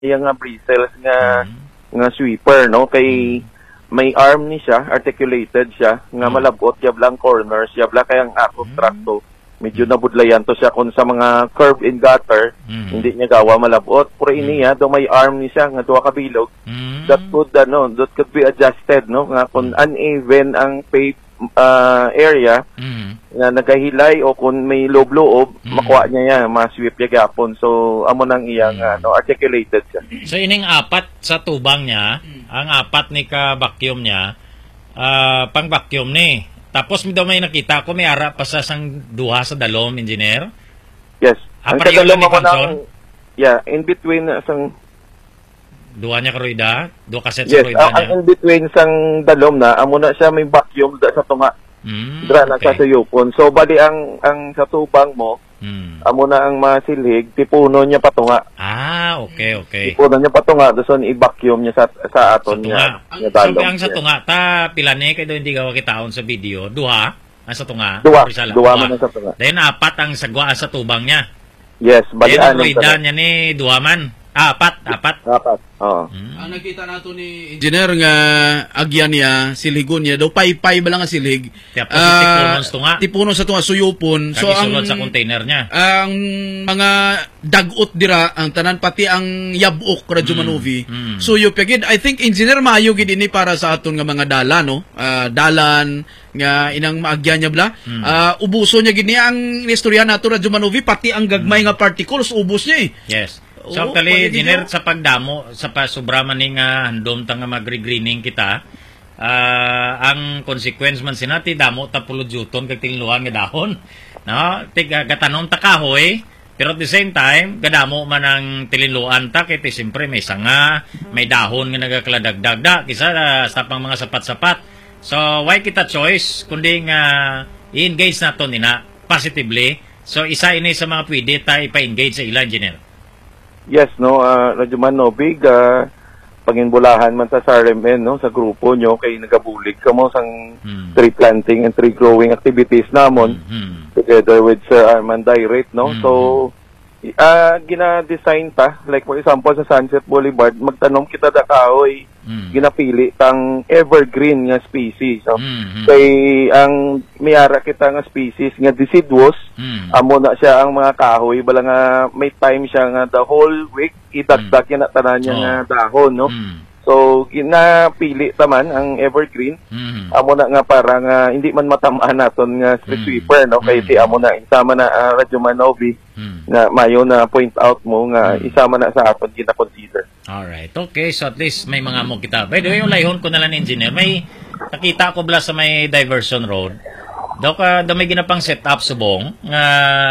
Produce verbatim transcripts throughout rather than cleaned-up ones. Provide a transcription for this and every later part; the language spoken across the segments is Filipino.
yung nga bristles nga mm. nga sweeper, no? Kay may arm ni siya, articulated siya, nga mm. malabot, yablang corners, yabla kay ang akong trakto. Medyo nabudlayan to siya kung sa mga curve in gutter, mm. hindi niya gawa malabot. Pero iniya, do may arm ni siya, nga duwa kabilog, mm. that could, ano, that could be adjusted, no? Nga kung uneven ang pave uh, area, mm. na nagahilay o kung may loob-loob, mm. makuha niya yan, masweep niya gapon. So, amo nang iyang, mm. ano, articulated siya. So, ining apat sa tubang niya, ang apat ni ka-vacuum niya, uh, pang-vacuum ni. Tapos daw may nakita ko, may ara pa sa sang duha sa dalom, engineer? Yes. Ah, ang dalom ako ng, yeah, in between uh, sang... Duha niya karoida? Duha kaset yes, sa roida uh, niya? Yes, in between sang dalom na, amo na siya may vacuum da sa tunga. Mm, Dra na okay. Sa sayupon. So, bali ang, ang sa tubang mo, mm. amo na ang masilhig, tipuno niya patunga. Ah, okay, okay. Tipuno niya patunga, doon i-vacuum niya sa, sa aton sa niya. niya so, ang sa tunga, ta pilane, kaya doon hindi gawa kitaon sa video, duha, ang sa tunga. Duha, duha man ang sa tunga. Then, apat ang sagwa sa tubang niya. Yes, bali ang roida niya ni duha man. Ah, apat, apat. Apat, oo. Hmm. Ang nakita nato ni engineer nga agyan niya, siligon niya, daw pay-pay ba lang ang silig. Tapos uh, tipunon sa tunga. Tipunon sa tunga, suyupon. So, ang sa container niya. Ang mga dagot dira, ang tanan pati ang yabok, Radyo Manovi. Mm, mm. Suyop yagid. I think engineer maayo gid ini para sa aton nga mga dala, no? Uh, dalan, nga inang maagyan niya bla. Mm. Uh, ubuso niya gid niya ang istorya nato, Radyo Manovi, pati ang gagmay mm. nga particles, ubos niya eh. Yes. So, actually, engineer, sa pagdamo, sa pasubraman ni nga handom tanga magre-greening kita, uh, ang consequence man sinati, damo tapulod yuton, kag tinluhan nga dahon. No? Tiga, gatanom ta kahoy, pero at the same time, gadamo man ang tilinluan ta, kaya siyempre may sanga, may dahon nga nagakaladagdagda, kisa uh, sa pang mga sapat-sapat. So, why kita choice, kundi nga i-engage nato nina positively. So, isa ini sa mga pwede tayo ipa-engage sa ila, engineer. Yes, no, uh, Radyo Manovig, uh, panginbulahan man sa S R M N, no, sa grupo nyo, kay nagabulig ka mo sang hmm. tree planting and tree growing activities namon, hmm. together with Sir Arman Direct, no, hmm. so, uh, gina-design ta, like for example, sa Sunset Boulevard, magtanom kita da kahoy, hmm. ginapili tang evergreen nga species, so, hmm. kay ang miyara kita nga species nga deciduous, hmm. amo na siya ang mga kahoy, bala nga may time siya nga the whole week, idagdag hmm. yan na tanan niya oh. nga dahon, no? Hmm. So, ginapili taman ang evergreen, hmm. amo na nga para nga hindi man matamaan naton nga street hmm. sweeper, no? Kay ti amo na, isama na uh, Radyo Manovi, hmm. na mayo na point out mo nga hmm. isama na sa aton gina-consider. Alright, okay. So at least may mga mo kita. By the way, yung layhon ko na lang, engineer, may nakita ko bla sa may diversion road. Daw ka, daw may ginapang set up subong nga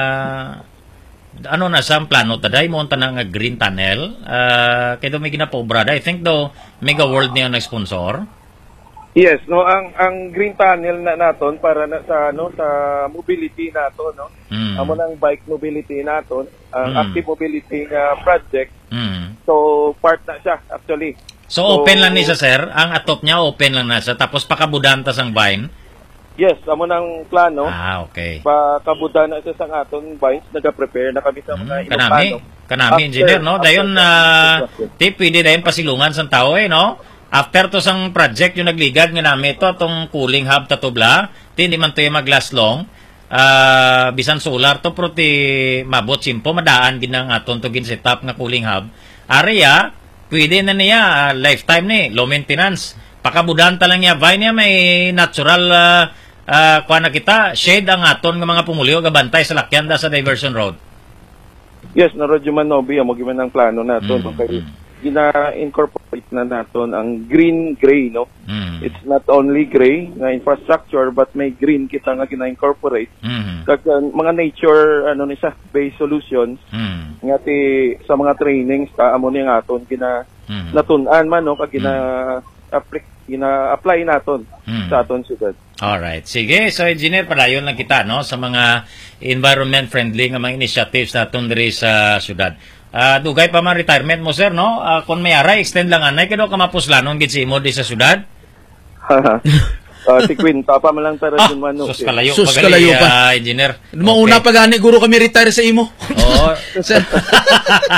ano na sa plano taday mo unta na nga green tunnel. Uh, kaya daw may ginapobra. I think daw Mega World niya nag-sponsor. Yes, no, ang ang green tunnel na naton para na sa ano sa mobility nato, no. Mm. Amo nang bike mobility naton, ang uh, mm. active mobility nga project. Mm. So part na siya actually. So, so open lang ni sa sir, ang atop niya open lang na siya tapos pakabudanta sang vine. Yes, amo nang plano. Ah, okay. Pakabudan na siya sang aton vines, naga-prepare na kami sa mga mm. kanami, kanami engineer, no. Dayon na uh, tip pwede dayon pasilungan sang tao eh, no. After to sang project yung nagligad nga namin ito, itong cooling hub tatubla, hindi man ito yung mag-last long, uh, bisan solar to, pero ti mabot simpo, madaan ginang aton to gin setup nga cooling hub. Area, pwede na niya, uh, lifetime ni, low maintenance. Pakabudan talang niya, vine niya may natural, uh, uh, kuha na kita, shade ang aton nga mga pumulio, gabantay sa lakyan da sa diversion road. Yes, na Radyo Manovi, mo giman ang plano nato, mm, okay. mm. gina-incorporate na naton ang green-gray, no? Mm. It's not only gray nga infrastructure, but may green kita nga gina-incorporate. Mm. Kag uh, mga nature, ano ni siya, based solutions, mm. nga ti, sa mga trainings, ta, amo ni nga aton, gina, mm. natunan man, no? Kag gina, mm. apply, gina-apply naton mm. sa aton siyudad. Alright. Sige, so engineer, padayon lang kita, no? Sa mga environment-friendly nga mga initiatives naton diri sa siyudad. Uh, dugay pa man retirement mo, sir, no? Uh, kung may aray, extend lang anay, kaya ka mapuslanon gid si mo di sa syudad? uh, si Quinta pa man lang tara ah, dun manok. Sus kalayo, sus kalayo pa. Uh, engineer. Mauna okay. pa gani, guro kami retire sa imo. Oo.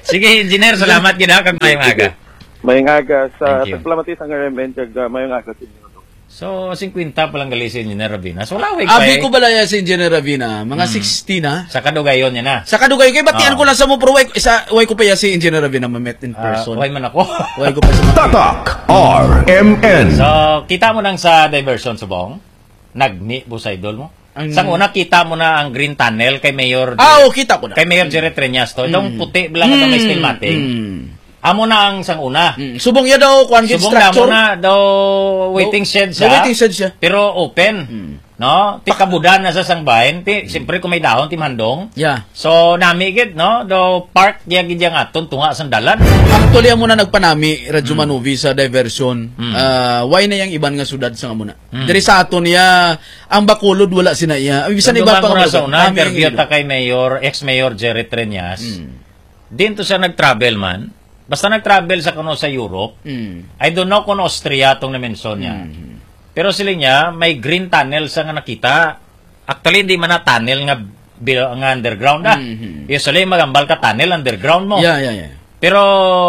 Sige, engineer, salamat gid ha kag mayong aga. Mayong aga sa Thank you. tagpalamatis ang R M N kag uh, mayong aga sa inyo. So, fifty pa lang gali si Engineer Ravina. So, lawig Abi pa eh. ko balaya si Engineer Ravina, mga Hmm. sixty na. Sa kadugayon niya na. Sa kadugay kay batian Oo. ko lang sa mo pero way, sa way ko pa ya si Engineer Ravina ma-met in Ah, person. Huwag man ako. way ko pa sa mga Tatak R M N. So, kita mo nang sa diversion subong. Nagmi, busa idol mo. Ang- Sa una, kita mo na ang green tunnel kay Mayor Ah, oh, kita ko na. kay Mayor Jerry Treñas to. Itong puti lang ito may stilmatic. Mm. Amo na ang sang una. Mm. Subong ya daw kwan gid Subong na mo structure. na daw waiting shed Sa siya. waiting shed siya. Pero open. Mm. No? Ti kabudan na sa sangbahin. Ti, siyempre kung may dahon, ti mandong. Yeah. So, nami gid, no? Do park diya gid yang aton tunga sa dalan. Actually amo na nagpanami Radyo Manovi sa diversion. Mm. Ah, why na yang iban nga sudad sa amo na. Mm. Diri sa aton ya ang Bacolod wala sina iya. Bisan iba pa Duman mo na sa una, Nami ang interview ido. ta kay Mayor, ex-Mayor Jerry Treñas. Mm. Dinto siya nag-travel man. Basta nag-travel sa kuno sa Europe. Mm. I don't know kung Austria tong na-mention niya. Mm. Pero sila niya, may green tunnel sa nga nakita. Actually, hindi man na tunnel nga, bil- nga underground ah. Mhm. Usually, magambal ka tunnel underground mo. Yeah, yeah, yeah. Pero,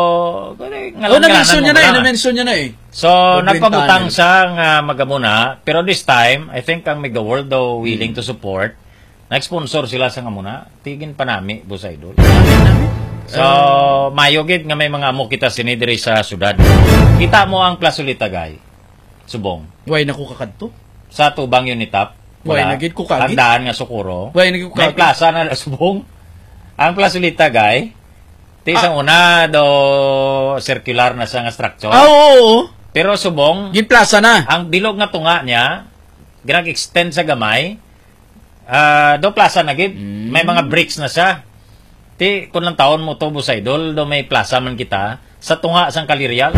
Oh, na-mention niya na eh, na-mention niya na eh. So, The green nagpabutang tunnel. siya nga magamuna. Pero this time, I think ang Mega World daw willing to support. Nag-sponsor sila sa nga muna. Tigin pa nami, Boss Idol. So, mayo gid nga may mga amo kita sinidiri sa syudad. Kita mo ang Plasulita guy. Subong. Why na ko kakadto? Sa Tubang Unitap. Why, nagid ko kagid? Tandaan nga Sukuro. Why nagid ko May kagid? plaza na subong. Ang Plasulita guy. Ti isang una do circular na siya nga structure. Ah, oo, oo. Pero subong, Gin plaza na. ang bilog nga tunga niya, ginag-extend sa gamay. Ah, do plaza na gid. Mm. May mga bricks na siya. Ti kun lang taon mo to Boss Idol, do may plaza man kita sa tunga sang Kaliryal.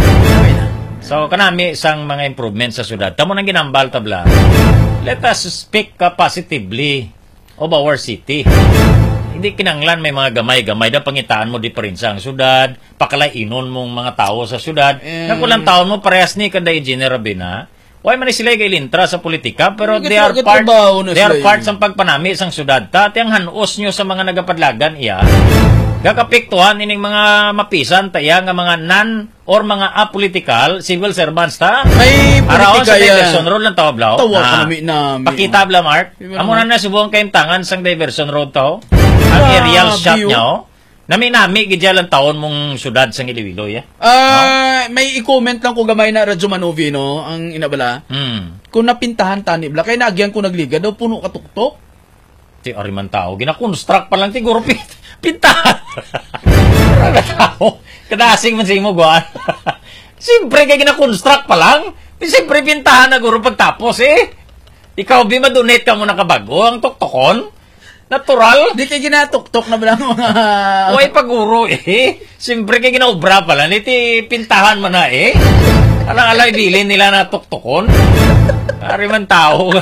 So kanami sang mga improvements sa syudad. Tamo nang ginambal tabla. Let us speak uh, positively of our city. Hindi kinanglan may mga gamay-gamay da pangitaan mo diferensya ang syudad, pakalainon mong mga tao sa syudad. Eh. Nga kulang taon mo parehas ni kada Engineer Ravina. Why man sila kay lintra sa politika pero Hindi they are ka- part katrabaho na they are sila part eh. sang pagpanami sang syudad. Ta tiyang hanos nyo sa mga nagapadlagan iya. Gakapiktuhan ining mga mapisan taya nga mga non or mga apolitical civil servants ta. May Araw politika sa ya. diversion road lang tawa blaw. Tawa ka Ah, nami na. Pakita bla Mark. Di ba Amo na naman? na subong kayong tangan sang diversion road to. Ang Grabe, aerial shot oh. niya oh. Nami-nami gidya lang taon mong syudad sang Iloilo ya. Ah, may i-comment lang ko gamay na Radyo Manovi no, ang inabala. Hmm. Kung napintahan tani bla kay naagyan ko nagliga daw puno ka tuktok. Ti ariman tao gina-construct pa lang siguro pin pintahan. Kada tao, kadasing man simo guan. Siyempre kay gina-construct pa lang. Siyempre pintahan na guro pagtapos eh. Ikaw bi ma-donate ka muna kabago ang tuktokon. Natural. Di kay ginatuktok na bala mga Uy, paguro eh. Siyempre kay ginaobra pala. Niti pintahan mo na eh. Alang-alay bilin nila na tuktokon. Ari man tao.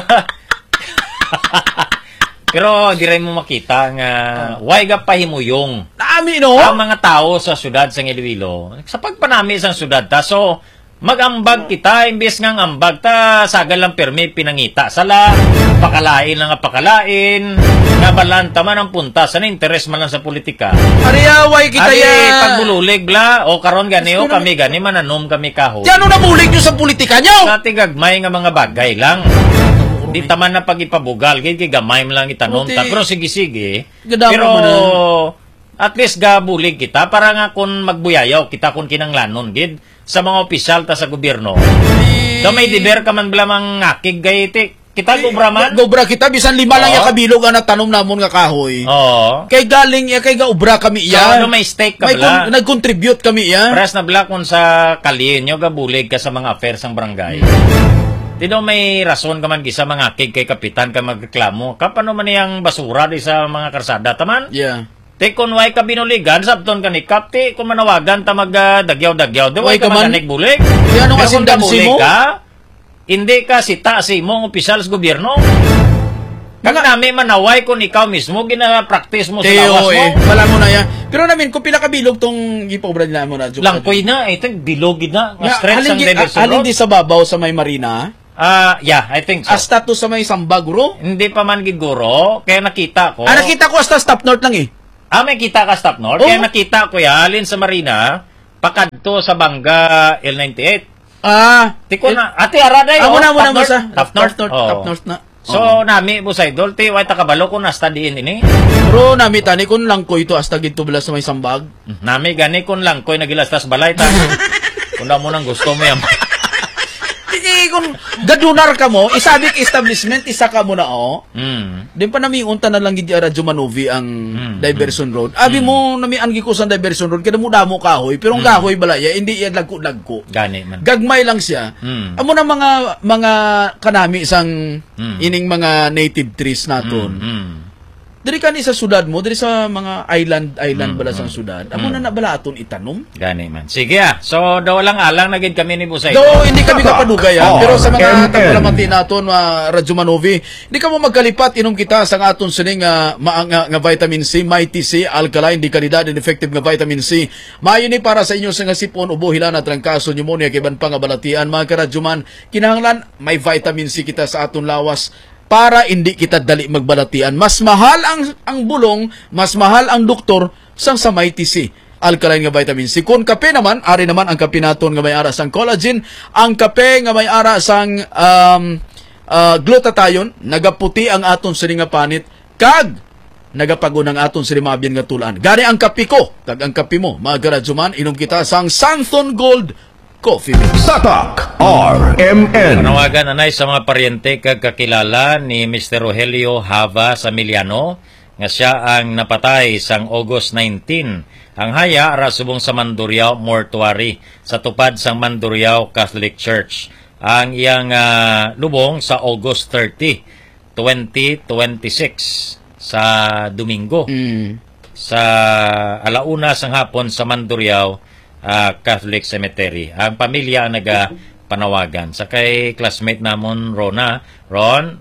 Pero di rin mo makita nga why ga pahimuyong Dami no. ang mga tao sa syudad sa Iloilo. Sa pagpanami sa syudad ta. So, magambag kita, imbes nga ang ambag ta, sagal lang permi pinangita sala, pakalain lang nga pakalain, nga balanta man ang punta, sa interes man lang sa politika. Ariyaway kita Ari, ya. pagbululig bla, o karon gani, o kami gani, mananom kami kahoy. Diyan ano nabulig nyo sa politika nyo? Sa tigagmay nga mga bagay lang. Di taman na pag-ipabugal, kay gamay mo lang itanom ta. Buti. Pero sige-sige. Gadama Pero, mo na. at least gabulig kita, para nga kung magbuyayaw, kita kung kinanglanon, gid, sa mga opisyal ta sa gobyerno. Eh, So may diber ka man blamang ngakig gayiti. Kita gubra man. Gobra kita bisan lima lang Oo. ya kabilog ang natanom namon nga kahoy. Oo. Kay galing ya kay gaubra kami So, iya. ano may stake ka May bala? kon- nag-contribute kami iya. Pres na bala kung sa kalye nyo, gabulig ka sa mga affairs ng barangay. Di daw may rason ka man gisa mga kig kay kapitan ka magreklamo. Kapano man niyang basura di sa mga karsada taman? Yeah. Te kung way ka binuligan, sabton ka ni Kapti, kung manawagan ta mag-dagyaw-dagyaw, di way Way ka ka man- maganig-bulig. Di ano Pero kasi kung dansi gabulig mo? ka, hindi ka sita si mong opisyal sa gobyerno. Kag nami manaway kung ikaw mismo gina-practice mo sa lawas Teo mo. eh. Wala mo na ya. Pero namin kung pila kabilog tong gipobra nila mo na. Langkoy na, ito bilogid na. Nga Nga, stretch halin ang di, diversion halin road. di sa babaw sa may marina. Ah, yeah, I think so. Hasta to sa may sambaguro. Hindi pa man giguro, kaya nakita ko. Ah, nakita ko hasta stop north lang eh. Ah, may kita ka Stop North? Oo. Kaya nakita ko ya, alin sa Marina, pakadto sa Bangga L ninety-eight. Ah, Tiko na, ate araday, amo oh, na mo na Top mo North, sa Top North, North, oh. Top North na. So, nami mo sa idol, ti, way takabalo ko nasta diin ini. Pero nami tani kun lang ko ito hasta gito bala sa may sambag. Nami gani kun lang ko'y nagilastas balay ta. Kung mo nang gusto mo yan. Hindi kung gadunar ka mo, isabik establishment, isa ka mo na o. Mm. Din pa nami unta na lang gidi Radyo Manovi ang Mm, Diversion Road. Abi mo nami angi ko sa Diversion Road kada mo damo kahoy, pero ang kahoy balaya hindi iya lagko-lagko. Gani man. Gagmay lang siya. Mm. Amo na mga mga kanami isang Mm. ining mga native trees naton. Mm, mm. Diri kani sa sudad mo, diri sa mga island island Mm, bala sa mm. sudad. Amo na na bala aton itanom. Gani man. Sige ah. So, daw lang alang nagid kami ni Busay. Do hindi kami kapadugay ha, Oh, pero sa mga M N. tagpalamati naton mga Radyo Manovi, hindi ka mo magkalipat inom kita sa nga aton sining nga, ma- nga, nga vitamin C, Mighty C, alkaline, di kalidad and effective nga vitamin C. Maayo ni para sa inyo sa nga sipon, ubo, hilana, trangkaso, pneumonia, kiban pa nga balatian, mga karadyoman, kinahanglan may vitamin C kita sa aton lawas para hindi kita dali magbalatian. Mas mahal ang ang bulong, mas mahal ang doktor sang sa Mighty C. Alkaline nga vitamin C. Kung kape naman, ari naman ang kape naton nga may ara sang collagen, ang kape nga may ara sang um, uh, glutathione, nagaputi ang aton sini nga panit, kag nagapagon ang aton sini mabyan nga tulan. Gani ang kape ko, kag ang kape mo, mga karadyoman, inom kita sang Santhon Gold Coffee Mix. Tatak R M N. Panawagan anay sa mga paryente kag kakilala ni Mister Rogelio Hava Samiliano nga siya ang napatay sang August nineteenth. Ang haya ara subong sa Mandurriao Mortuary sa tupad sang Mandurriao Catholic Church. Ang iyang uh, lubong sa August thirtieth, twenty twenty-six sa Domingo. Mm. Sa alauna sang hapon sa Mandurriao Uh, Catholic Cemetery. Ang pamilya ang nagapanawagan. Sa kay classmate namon Rona, Ron,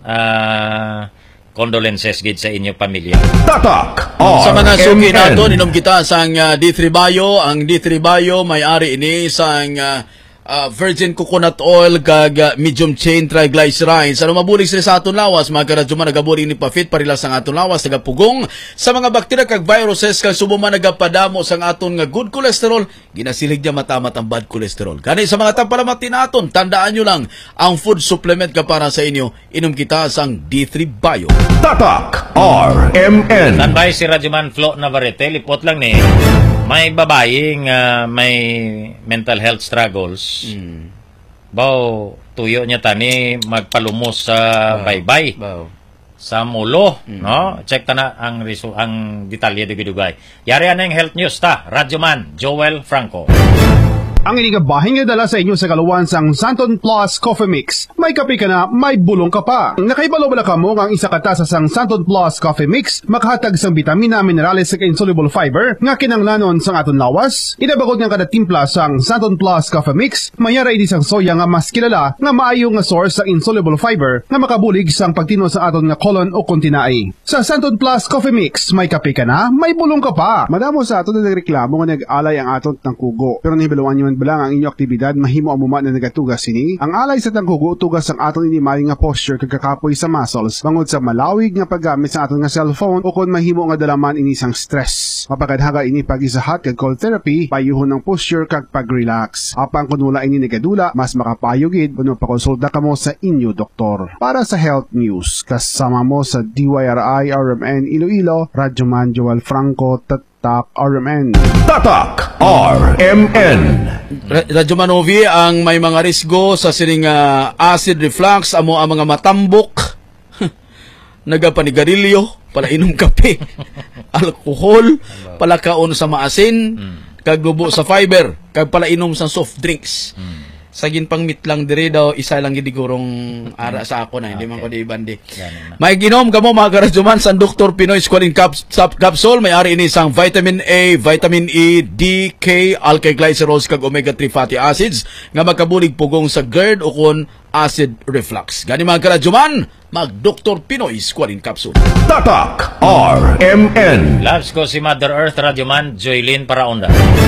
uh, condolences gid sa inyo pamilya. Tatak R Sa mga M N. sugi naton, inom kita sang uh, D three Bio. Ang D three Bio may-ari ini sang uh, uh, virgin coconut oil kag uh, medium chain triglycerides. Ano mabulig sila sa aton lawas, mga karadyoman nagabulig ni Pafit parilas sang aton lawas, nagapugong sa mga bakterya kag viruses kag subo man nagapadamo sang aton nga good cholesterol, ginasilig niya matamat ang bad cholesterol. Kani sa mga tapalamati naton, tandaan nyo lang ang food supplement ka para sa inyo, inom kita sang D three Bio. Tatak R M N. Standby si Radyoman Flo Navarrete. Lipot lang ni may babaeng uh, may mental health struggles. Mm. Bao, tuyo niya tani magpalumos sa baybay. Wow. Sa mulo, Mm. no? Check ta na ang resu- ang detalye dugay-dugay. Yari ana ang health news ta. Radyoman Joel Franco. Ang inigabahin nga dala sa inyo sa kaluwan sang Santon Plus Coffee Mix. May kape ka na, may bulong ka pa. Nakaibalo bala ka mo ang isa katasa sang Santon Plus Coffee Mix, makahatag sang bitamina, minerales ug insoluble fiber nga kinanglanon sang aton lawas. Inabagod nga kada timpla sang Santon Plus Coffee Mix, mayara ini sang soya nga mas kilala nga maayo nga source sa insoluble fiber nga makabulig sang pagtino sa aton nga colon o kontinai. Sa Santon Plus Coffee Mix, may kape ka na, may bulong ka pa. Madamo sa aton na nagreklamo nga nag-alay ang aton tangkugo. Pero nahibaluan nyo balang ang inyong aktibidad mahimo ang muma na nagatugas sini. Ang alay sa tangkugo tugas ang aton inimay nga posture kagkakapoy sa muscles bangod sa malawig nga paggamit sa aton nga cellphone o kon mahimo nga dalaman ini sang stress. Mapakadhaga ini pag-isahat kag cold therapy payuhon ng posture kag pag-relax. Apang kun wala ini nagadula mas makapayugid kuno pakonsulta kamo sa inyo doktor. Para sa health news kasama mo sa D Y R I R M N Iloilo, Radyoman Joel Franco, Tatak R M N. Tatak R M N. Radyo Manovi ang may mga risgo sa sining uh, acid reflux, amo ang mga matambok, nagapanigarilyo, pala inom kape, alcohol, pala kaon sa maasin, kag lubo sa fiber, kag pala inom sa soft drinks. Sagin pang meat lang dire daw, isa lang gidigurong ara sa ako na, hindi man ko di ibandi. May ginom kamo mga karadyoman sa Doctor Pinoy Squalene Caps Capsule, may ari ini sang vitamin A, vitamin E, D, K, alkylglycerols kag omega three fatty acids nga makabulig pugong sa GERD o kon acid reflux. Gani mga karadyoman, mag Doctor Pinoy Squalene Capsule. Tatak R M N. Loves ko si Mother Earth, Radyoman Joylene Paraonda.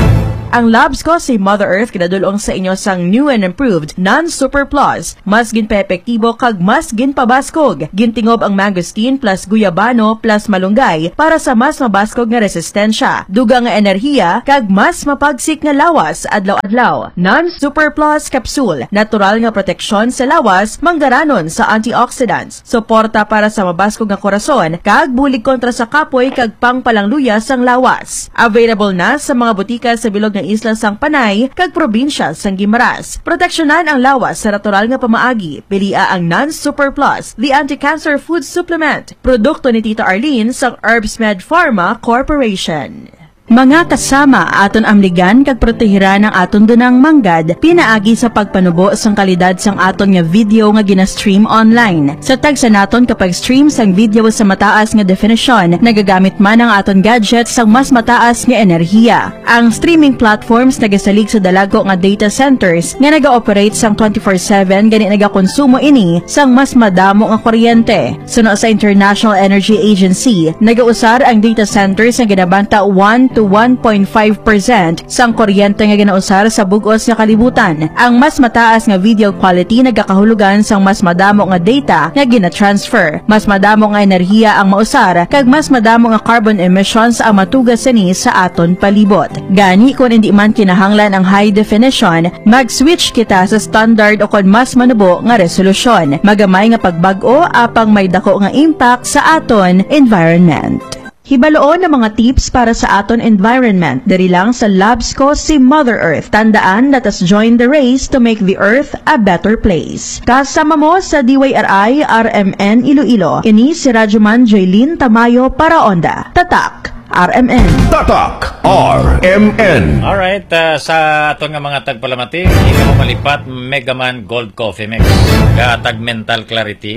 Ang labs ko si Mother Earth kinadulong sa inyo sang new and improved non-super plus. Mas ginpa-epektibo kag mas ginpabaskog. Gintingob ang mangosteen plus guyabano plus malunggay para sa mas mabaskog nga resistensya. Dugang nga enerhiya kag mas mapagsik nga lawas adlaw-adlaw. Non-super plus capsule. Natural nga proteksyon sa lawas manggaranon sa antioxidants. Suporta para sa mabaskog nga korason kag bulig kontra sa kapoy kag pangpalangluya sang lawas. Available na sa mga butika sa bilog ng isla sang Panay kag probinsya sang Guimaras. Proteksyonan ang lawas sa natural nga pamaagi. Pilia ang Non-Super Plus, the anti-cancer food supplement. Produkto ni Tita Arlene sang Herbsmed Pharma Corporation. Mga kasama, aton amligan kag protehiran ang aton dunang manggad pinaagi sa pagpanubo sang kalidad sang aton nga video nga gina-stream online. Sa tagsa naton kapag stream sang video sa mataas nga definition, nagagamit man ang aton gadget sang mas mataas nga enerhiya. Ang streaming platforms nagasalig sa dalago nga data centers nga naga-operate sang twenty-four seven gani nagakonsumo ini sang mas madamo nga kuryente. Suno sa International Energy Agency, nagausar ang data centers nga ginabanta one to one point five percent sang kuryente nga ginausar sa bug-os nga kalibutan. Ang mas mataas nga video quality nagakahulugan sang mas madamo nga data nga gina-transfer. Mas madamo nga enerhiya ang mausar kag mas madamo nga carbon emissions ang matugas sini sa aton palibot. Gani kung hindi man kinahanglan ang high definition, mag-switch kita sa standard o kon mas manubo nga resolusyon. Magamay nga pagbag-o apang may dako nga impact sa aton environment. Hibaloon ng mga tips para sa aton environment diri lang sa labs ko si Mother Earth. Tandaan, let us join the race to make the earth a better place. Kasama mo sa D Y R I R M N Iloilo. Ini si Radyoman Jaylin Tamayo para Onda. Tatak R M N. Tatak R M N. Alright, uh, sa aton nga mga tagpalamati, hindi ka mo malipat Megaman Gold Coffee Mix. Gatag mental clarity.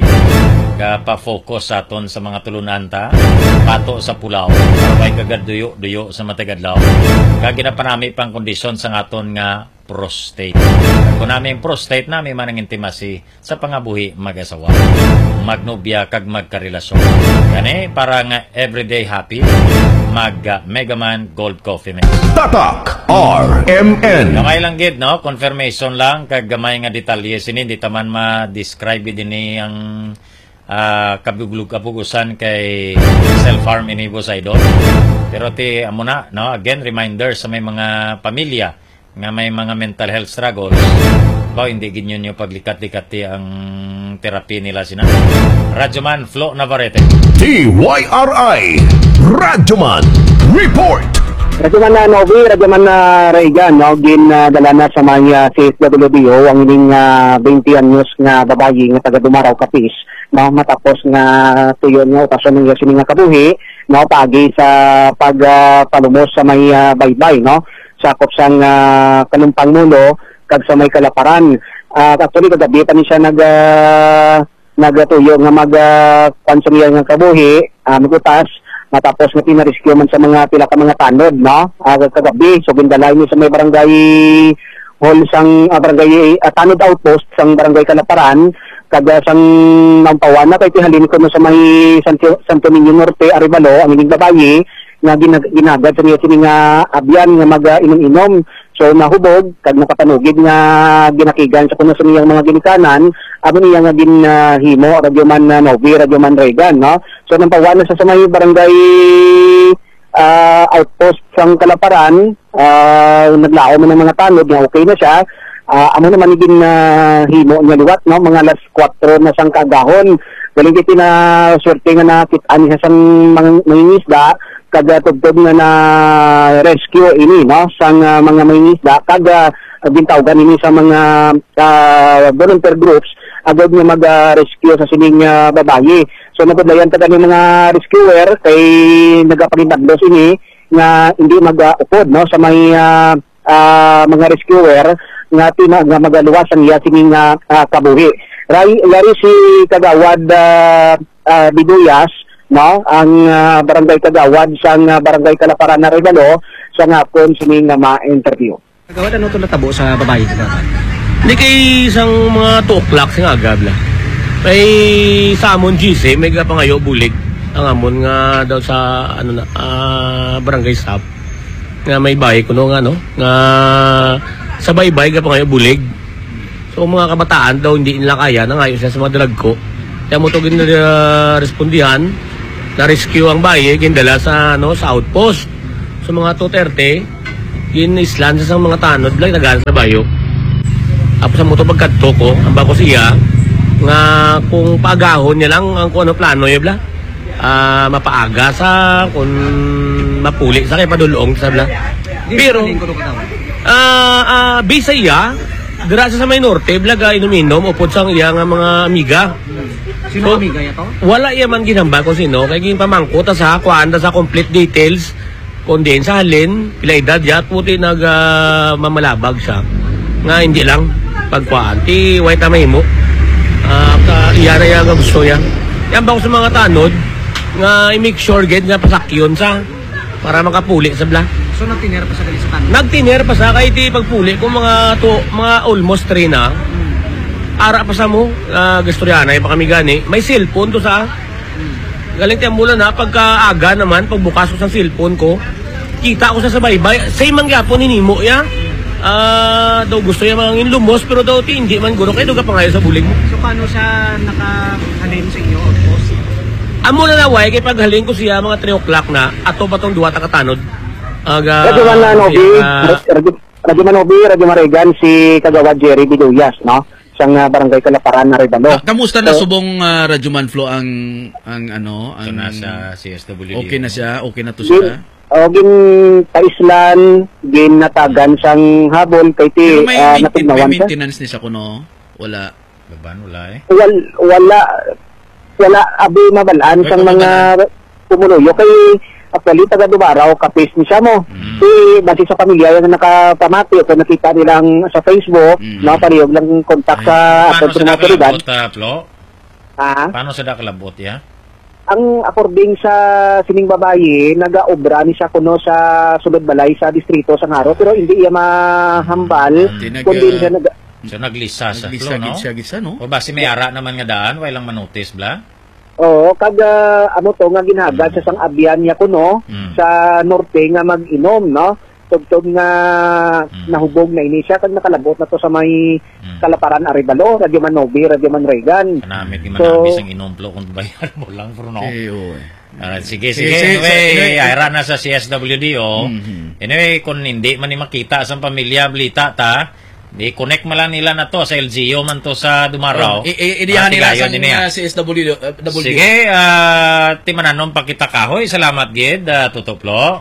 Pa-focus sa aton sa mga tulunan ta, pato sa pulaw, may kagad duyo-duyo sa matagadlaw. Kaginapanami pang kondisyon sa aton nga prostate. Kung namin prostate, namin manang intimasi sa pangabuhi mag-asawa, magnobya kag magkarelasyon. Kani, para nga everyday happy, mag uh, Megaman Gold Coffee Mix. Tatak R M N. Gamay lang gid, no? Confirmation lang, kag gamay nga detalye sini, di taman ma-describe din ni ang Uh, kabuglug-kabugusan kay self-harm inibo sa idol. Pero ti amo na, no? Again, reminder sa may mga pamilya nga may mga mental health struggles. Ba, hindi ginyon yung paglikat-likati ang therapy nila sina. Radyoman Flo Navarrete. T Y R I Radyoman Report. Radyoman na Novi, Radyoman na Reagan, no? Ginadala na sa mga C S W D O ang ining uh, twenty anyos nga babayi nga taga Dumaraw Capiz, no? Matapos nga tuyon nga okasyon ng sining nga kabuhi, no? Pagi sa pagpalumos uh, sa may uh, baybay, no? Sakop sang uh, Kalumpang Mulo kag sa may Kalaparan. Uh, actually kagabi pa ni siya nag uh, nagatuyo nga mag uh, pansuriya nga kabuhi, uh, magutas. Matapos nga pinarescue man sa mga pila ka mga tanod, no? Uh, kagabi, so gindalay ni sa may barangay hall sang uh, barangay uh, tanod outpost sang barangay Kalaparan, kaga sang Nampawana kay tihalin ko no sa may Santo, Santo Niño Norte, Arevalo, ang ining babayi nga ginag ginagad sa niya sini nga abyan nga mag-inom-inom. So nahubog kag nakatanugid nga ginakigan sa kuno sa niyang mga ginikanan, amo niya nga ginahimo uh, Radyoman uh, Novi, Radyoman Reagan, no? So nampawana sa sa may barangay uh, outpost sang Kalaparan, uh, naglao man ng mga tanod nga okay na siya. Uh, amo naman gin uh, nga liwat, no? Mga alas kwatro na sang kaagahon. Galing kiti na swerte nga nakit-an siya sang mga mangingisda kada tugtog nga na rescue ini, no, sang uh, mga mangingisda kada uh, bintawgan ini sa mga uh, volunteer groups agad nga mag-rescue uh, sa sining uh, babayi. So nagudlayan ta kani mga rescuer kay nagapangitagdos ini nga hindi mag-upod, no, sa may uh, uh, mga rescuer nga tina nga magaluwasan iya sining uh, uh, kabuhi. Ray yari si Kagawad uh, uh, Biduyas, no, ang uh, barangay Kagawad sang uh, barangay Kalaparan na Regalo sa ngapon sining nga ma-interview. Kagawad, ano ito natabo sa babae Kagawad? Hindi kay isang mga two o'clock sa agab lang. May sa amon G C, may pa ngayo bulig. Ang amon nga daw sa ano na, uh, barangay staff. nga may bahay kuno nga no nga sa baybay ka pa ngayon bulig. So mga kabataan daw hindi nila kaya na ngayon siya sa mga dalag ko. Kaya mo to uh, respondihan na rescue ang bahay gindala sa no sa outpost. So mga two thirty gin islan sa mga tanod lang nagaan sa bayo. Tapos sa mo to pagkadto ko ang bako siya nga kung pagahon niya lang ang kung ano plano niya bla. Uh, mapaaga sa kung mapuli sa kay padulong sa bla. Pero ah uh, uh, Bisaya dira sa may norte blaga inuminom upod sang iya nga mga amiga. Sino so, amiga yato? Wala iya man ginamba ko sino kay gin pamangko ta sa kuanda sa complete details kun din sa halin pila edad ya puti nag uh, mamalabag siya. Nga hindi lang pagkuan ti way ta mahimo. Ah uh, iya ra ya gusto ya. Yan ba ko sa mga tanod nga i-make sure gid nga pasakyon sa para makapuli sa bla. So nagtiner pa sa gali sa tanod? Nagtiner pa sa kay ti pagpuli kung mga to, mga almost three na. Hmm. Ara pa sa mo, uh, gastoryanay pa kami gani. May cellphone to sa. Hmm. Galing ti ambulan na pagkaaga naman pagbukas ko sa cellphone ko. Kita ko sa sabaybay. Say man gyapon ni nimo ya. Ah, uh, daw gusto ya mga lumos pero daw ti hindi man guro kay duga pa ngayon sa bulig mo. So paano siya nakahalin sa inyo? Post? Amo na naway kay paghalin ko siya mga three o'clock na ato pa tong duwa ta katanod. Aga Radyo Man Novi, Radyo Man Novi, Radyo Maregan, si Kagawad Jerry Biduyas, no? Siyang uh, barangay Kalaparan na Rebalo. Ah, kamusta na so, subong uh, Radyo Man Flo ang ang ano, ang nasa C S W D. Okay na siya, okay na to siya. O gin paislan, gin natagan sang habol kay ti may, uh, maintain, may maintenance ni siya kuno. Wala. Laban wala eh. Wal, wala wala abi mabalaan sang mga pumuloyo kay actually taga Dumaraw kapis ni siya mo. Mm. Si base sa pamilya na nakapamati o nakita nilang sa Facebook, mm. no parehog lang kontak sa ato sa otoridad. Ha? Paano sa dakalabot ya? Ang according sa sining babayi, naga-obra ni siya kuno sa sulod balay sa distrito sa Ngaro pero hindi iya mahambal kundi siya nag So naglisa sa naglisa, flow, no? Naglisa, gisa, no? O basi may ara naman nga daan, walang manotis, bla? Oo, kag uh, ano to nga ginagad mm. sa sang abyan niya kuno mm. sa norte nga mag-inom, no? Tugtog nga mm. nahubog na ini siya kag nakalabot na to sa may mm. Kalaparan Arevalo, Radyo Man Novi, Radyo Man Regan. Kanamit di manami so, sang inom plo kung bayan mo lang pero no. Okay, oh. Alright, sige, sige. Anyway, ayra na sa C S W D, oh. Mm-hmm. Anyway, kung hindi man ni makita sa pamilya, blita ta, di connect man lang nila na to sa L G U man to sa Dumaraw. Iidihan nila sa uh, C S W D. Uh, Sige, uh, timananom pakita kahoy. Salamat gid, uh, tutuplo.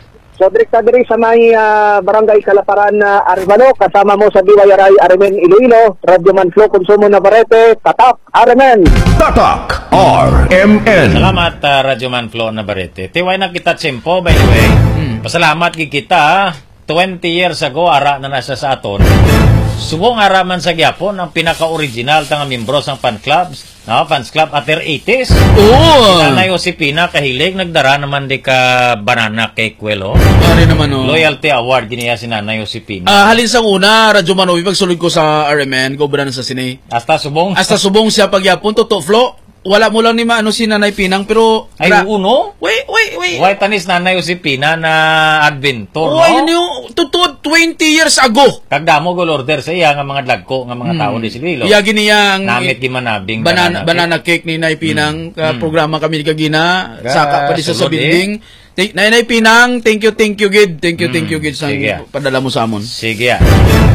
So direkta diri sa may uh, barangay Kalaparan na uh, Arevalo kasama mo sa D Y R I Arimen Iloilo, Radyo Man Flo Konsumo Navarrete, Tatak Arimen. Tatak R M N. Salamat uh, Radyo Man Flo Navarrete. Tiway na kita tsempo by the way. Hmm. Pasalamat gid kita. twenty years ago, ara na nasa sa aton. Subong ara man sa gyapon ang pinaka-original tanga membro sang fan clubs, no? Fans club at their eighties. Oo. Nanay Josepina kahilig nagdara naman di ka banana cake well, oh. Ari naman oh. Loyalty award giniya si Nanay Josepina. Ah, uh, halin sang una, Radyo Man Novi pagsulod ko sa R M N, gobra na sa sine. Hasta subong. Hasta subong siya pagyapon to Flo. Wala mo lang ni maano si Nanay Pinang pero ay ra, uno wait wait wait wait tanis Nanay Josepina na adventure no why no tutod twenty years ago kagdamo gol order sa iya nga mga dagko nga mga hmm. tao di sililo iya giniyang namit di manabing banana, banana cake ni Nanay Pinang hmm. ka hmm. programa kami ni kagina saka pa di sa building eh. Nanay Pinang thank you thank you gid thank you hmm. thank you gid sa padala mo sa amon sige ya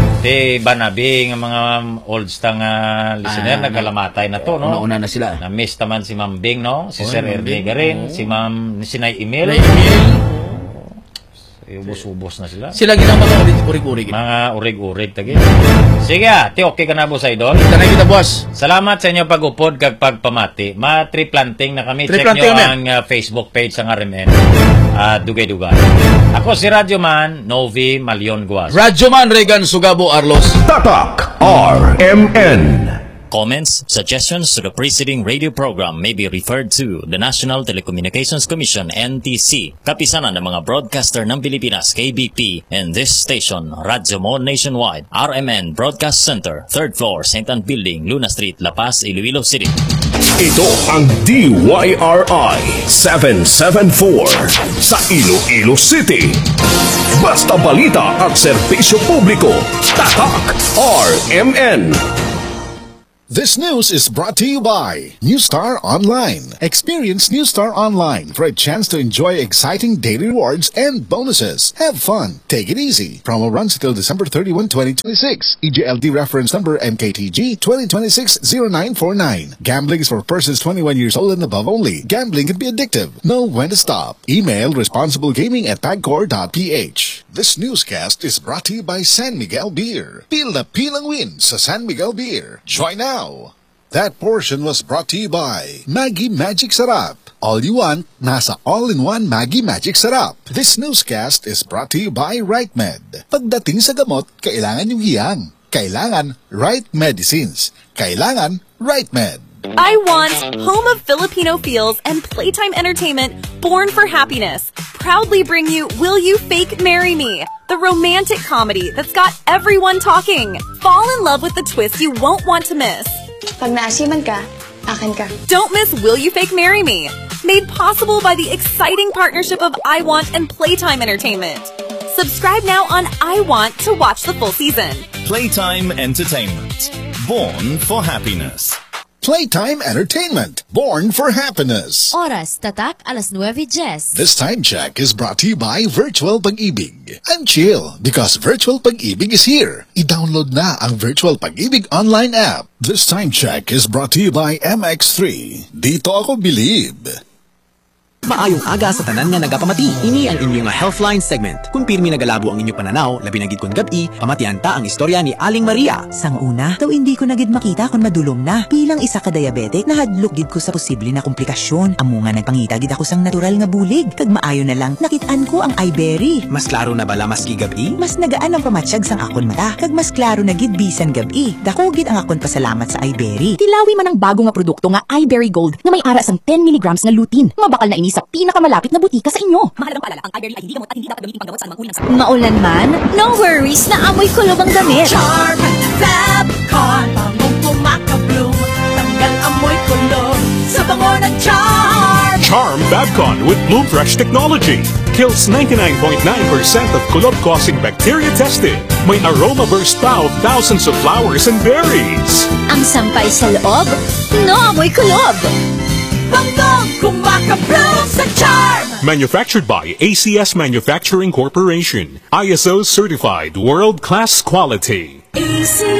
di banabing mga old stang uh, listener ah, nagkalamatay na to, no? Una-una na sila. Na-miss naman si Ma'am Bing, no? Si oh, Sir Ernega rin, oh. si Ma'am si Nay Emil. Nay Emil. Ubos-ubos na sila. Sila ginang mga urig-urig. Mga urig-urig tagi. Sige, ti okay ka na boss idol. Tanay kita boss. Salamat sa inyo pag-upod kag pagpamati. Ma-tree planting na kami. Tree Check nyo na. ang uh, Facebook page ng R M N. Uh, Dugay-dugay. Ako si Radyo Man, Novi Malion Guas. Radyo Man, Regan Sugabo Arlos. Tatak R M N. Comments, suggestions to the preceding radio program may be referred to the National Telecommunications Commission N T C, kapisanan ng mga broadcaster ng Pilipinas K B P, and this station, Radyo Mo Nationwide, R M N Broadcast Center, third floor, Saint Anne Building, Luna Street, La Paz, Iloilo City. Ito ang D Y R I seven seven four sa Iloilo City. Basta balita at serbisyo publiko. Tatak R M N. This news is brought to you by Newstar Online. Experience Newstar Online for a chance to enjoy exciting daily rewards and bonuses. Have fun. Take it easy. Promo runs until December thirty-first, twenty twenty-six. E J L D reference number M K T G twenty twenty-six oh nine forty-nine. Gambling is for persons twenty-one years old and above only. Gambling can be addictive. Know when to stop. Email responsiblegaming at pagcor dot p h. This newscast is brought to you by San Miguel Beer. Pil na pilang win sa San Miguel Beer. Join now. That portion was brought to you by Maggie Magic Sarap. All you want, nasa all-in-one Maggie Magic Sarap. This newscast is brought to you by RightMed. Pagdating sa gamot, kailangan yung hiyang. Kailangan right medicines. Kailangan RightMed. I want Home of Filipino Feels and Playtime Entertainment, Born for Happiness. Proudly bring you Will You Fake Marry Me? The romantic comedy that's got everyone talking. Fall in love with the twist you won't want to miss. Pag naasiman ka, akin ka. Don't miss Will You Fake Marry Me? Made possible by the exciting partnership of I Want and Playtime Entertainment. Subscribe now on I Want to watch the full season. Playtime Entertainment. Born for Happiness. Playtime Entertainment, Born for Happiness. Oras, tatak, alas nueve diyes. This time check is brought to you by Virtual Pag-ibig. And chill, because Virtual Pag-ibig is here. I-download na ang Virtual Pag-ibig online app. This time check is brought to you by M X three. Dito ako believe. Maayong aga sa tanan nga nagapamati. Ini ang inyong Healthline segment. Kung pirmi nagalabo ang inyong pananaw, labi na gid kun gabi, pamatian ta ang istorya ni Aling Maria. Sang una, daw hindi ko na gid makita kung madulom na. Bilang isa ka diabetic, nahadlok gid ko sa posible na komplikasyon. Amo nga nagpangita gid ako sang natural nga bulig. Kag maayo na lang, nakitaan ko ang iBerry. Mas klaro na bala maski gabi? Mas nagaan ang pamatsyag sang akon mata. Kag mas klaro na gid bisan gabi. Dako gid ang akon pasalamat sa iBerry. Tilawi man ang bago nga produkto nga iBerry Gold nga may ara sang ten milligrams nga lutein. Mabakal na ini sa pinakamalapit na butika sa inyo. Mahalagang paalala, ang iBerry ay hindi gamot at hindi dapat gamitin panggamot sa anumang uri ng sakit. Maulan man, no worries na amoy kulob ang damit. Charm Fabcon, bangong pumakabloom, tanggal amoy kulob sa bango ng Charm. Charm Fabcon with Bloom Fresh technology kills ninety-nine point nine percent of kulob-causing bacteria tested. May aroma burst pa of thousands of flowers and berries. Ang sampay sa loob, no amoy kulob. Bangong kumakabloom sa Charm. Manufactured by A C S Manufacturing Corporation. I S O certified world-class quality. A C